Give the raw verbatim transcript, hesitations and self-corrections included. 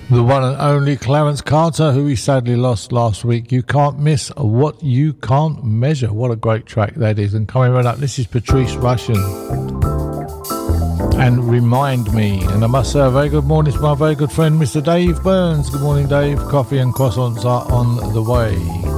The one and only Clarence Carter, who we sadly lost last week. You can't miss what you can't measure. What a great track that is. And coming right up, this is Patrice Rushen and Remind Me. And I must say a very good morning to my very good friend Mister Dave Burns. Good morning, Dave. Coffee and croissants are on the way.